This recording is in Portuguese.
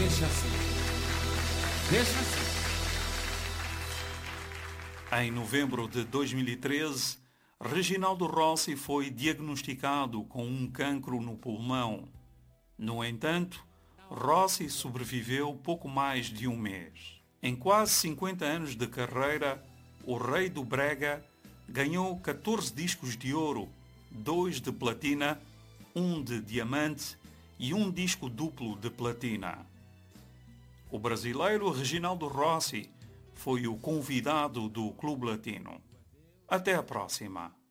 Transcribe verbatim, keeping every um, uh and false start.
Deixa assim. Deixa assim. Em novembro de dois mil e treze, Reginaldo Rossi foi diagnosticado com um cancro no pulmão. No entanto, Rossi sobreviveu pouco mais de um mês. Em quase cinquenta anos de carreira, o rei do brega ganhou catorze discos de ouro, dois de platina, um de diamante e um disco duplo de platina. O brasileiro Reginaldo Rossi foi o convidado do Clube Latino. Até a próxima!